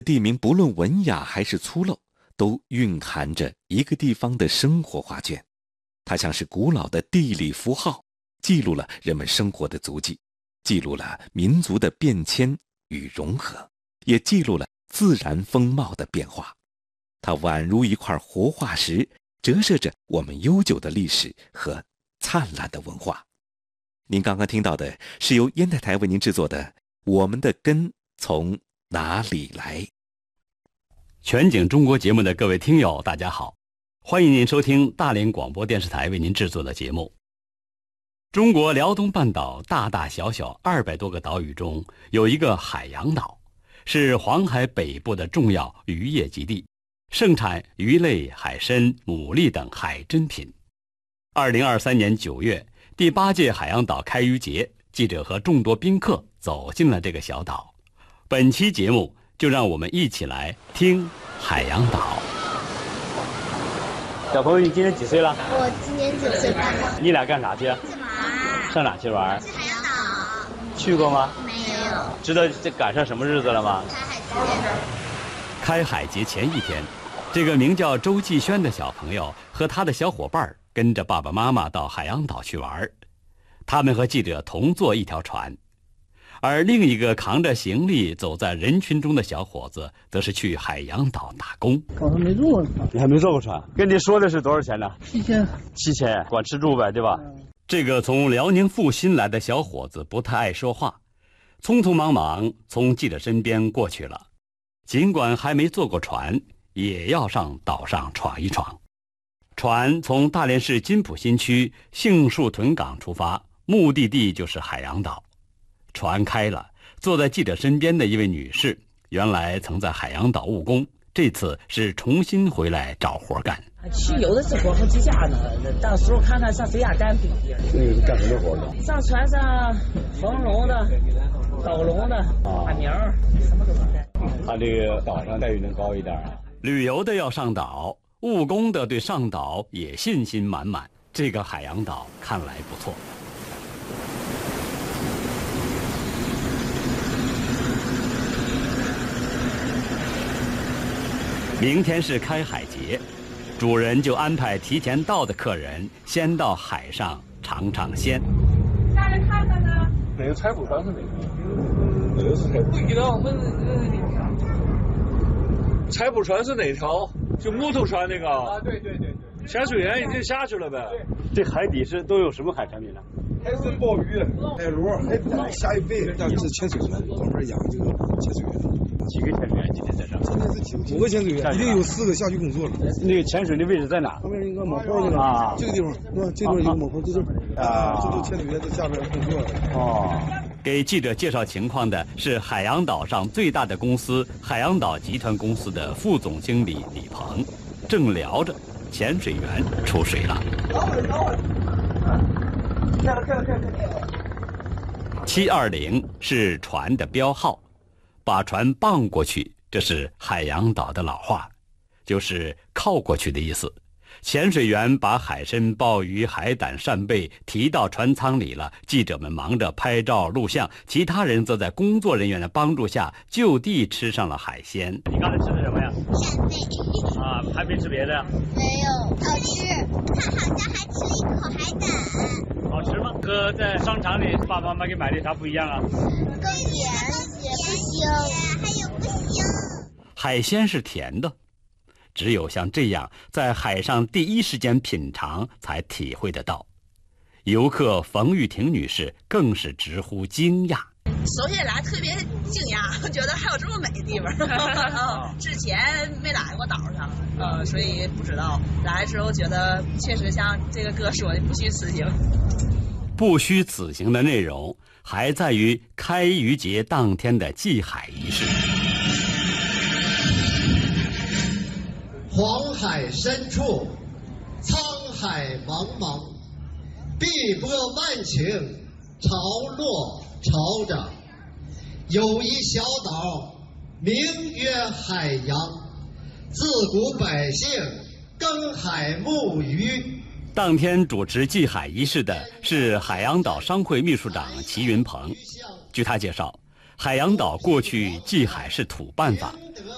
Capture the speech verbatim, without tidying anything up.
地名不论文雅还是粗陋，都蕴含着一个地方的生活画卷。它像是古老的地理符号，记录了人们生活的足迹，记录了民族的变迁与融合，也记录了自然风貌的变化。它宛如一块活化石，折射着我们悠久的历史和灿烂的文化。您刚刚听到的是由烟台台为您制作的《我们的根从哪里来》。 全景中国节目的各位听友大家好，欢迎您收听大连广播电视台为您制作的节目。中国辽东半岛大大小小二百多个岛屿中，有一个海洋岛，是黄海北部的重要渔业基地，盛产鱼类、海参、牡蛎等海珍品。二零二三年九月，第八届海洋岛开渔节，记者和众多宾客走进了这个小岛。本期节目就让我们一起来听海洋岛。 小朋友，你今年几岁了？ 我今年九岁半。 你俩干啥去？ 去玩。 上哪去玩？ 去海洋岛。 去过吗？ 没有。 知道这赶上什么日子了吗？ 开海节。 开海节前一天，这个名叫周继轩的小朋友和他的小伙伴跟着爸爸妈妈到海洋岛去玩。他们和记者同坐一条船，而另一个扛着行李走在人群中的小伙子则是去海洋岛打工。 我还没坐过船。 你还没坐过船？跟你说的是多少钱呢？ 七千。 七千，管吃住呗，对吧？ 嗯、 这个从辽宁阜新来的小伙子不太爱说话，匆匆忙忙从记者身边过去了。尽管还没坐过船，也要上岛上闯一闯。船从大连市金浦新区杏树屯港出发，目的地就是海洋岛。船开了，坐在记者身边的一位女士，原来曾在海洋岛务工，这次是重新回来找活干。 去有的是活好几家呢，到时候看看上谁家干地。 那个是干什么活的？ 上船上缝笼的、刀笼的、打苗，什么都能干。 他这个岛上待遇能高一点啊。 旅游的要上岛，务工的对上岛也信心满满。这个海洋岛看来不错。明天是开海节，主人就安排提前到的客人先到海上尝尝鲜。 大家看看呢？ 哪个采捕船是哪个？哪个是采捕？不知道，我们采捕船是哪条？就木头船那个？啊，对对对对。潜水员已经下去了呗。 这海底是都有什么海产品呢？ 海参、鲍鱼、海螺、海胆、虾鱼贝。这是潜水船，专门养这个潜水员。 几个潜水员今天在这儿？ 今天是九五个潜水员，已经有四个下去工作了。 那个潜水的位置在哪？ 旁边一个冒泡那个啊，这个地方，是吧？这地方有冒泡，这是啊，这就潜水员在下边工作了。 哦。 给记者介绍情况的是海洋岛上最大的公司海洋岛集团公司的副总经理李鹏，正聊着，潜水员出水了。七二零是船的标号，把船傍过去，这是海洋岛的老话，就是靠过去的意思。潜水员把海参、鲍鱼、海胆、扇贝提到船舱里了，记者们忙着拍照录像，其他人则在工作人员的帮助下就地吃上了海鲜。 你刚才吃的什么呀？ 扇贝。 啊，还没吃别的呀？ 没有，好吃。他好像还吃了一口海胆。 好吃吗？和在商场里爸爸妈妈给买的啥不一样啊？ 更咸，也不腥，还有不腥。 海鲜是甜的。只有像这样在海上第一时间品尝才体会得到。游客冯玉婷女士更是直呼惊讶。 首先来特别惊讶，觉得还有这么美的地方。之前没来过岛上，呃，所以不知道。来的时候觉得确实像这个哥说的，不虚此行。 不虚此行的内容还在于开渔节当天的祭海仪式。 黄海深处，沧海茫茫，碧波万顷，潮落潮涨。有一小岛，名曰海洋，自古百姓耕海牧渔。 当天主持祭海仪式的是海洋岛商会秘书长齐云鹏。据他介绍，海洋岛过去祭海是土办法，